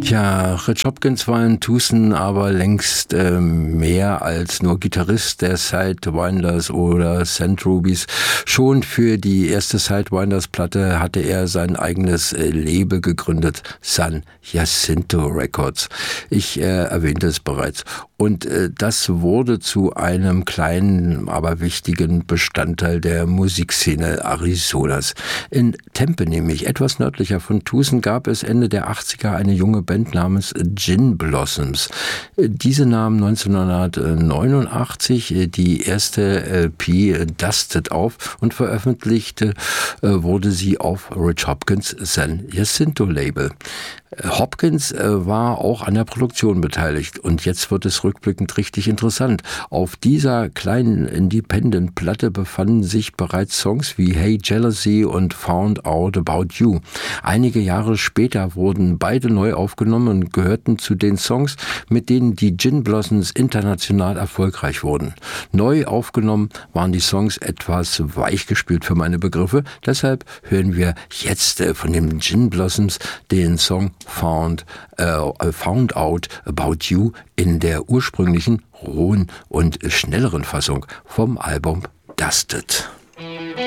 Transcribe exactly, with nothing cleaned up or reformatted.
Ja, Rich Hopkins war in Tucson aber längst äh, mehr als nur Gitarrist der Sidewinders oder Saint Rubies. Schon für die erste Sidewinders-Platte hatte er sein eigenes äh, Label gegründet, San Jacinto Records. Ich äh, erwähnte es bereits. Und äh, das wurde zu einem kleinen, aber wichtigen Bestandteil der Musikszene Arizonas. In Tempe, nämlich etwas nördlicher von Tucson, gab es Ende der achtziger eine junge Band namens Gin Blossoms. Diese nahm neunzehnhundertneunundachtzig die erste L P Dusted auf und veröffentlichte wurde sie auf Rich Hopkins San Jacinto Label. Hopkins war auch an der Produktion beteiligt und jetzt wird es rückblickend richtig interessant. Auf dieser kleinen Independent-Platte befanden sich bereits Songs wie Hey Jealousy und Found Out About You. Einige Jahre später wurden beide neu aufgenommen und gehörten zu den Songs, mit denen die Gin Blossoms international erfolgreich wurden. Neu aufgenommen waren die Songs etwas weichgespült für meine Begriffe, deshalb hören wir jetzt von den Gin Blossoms den Song Found, uh, Found Out About You in der ursprünglichen, rohen und schnelleren Fassung vom Album Dusted.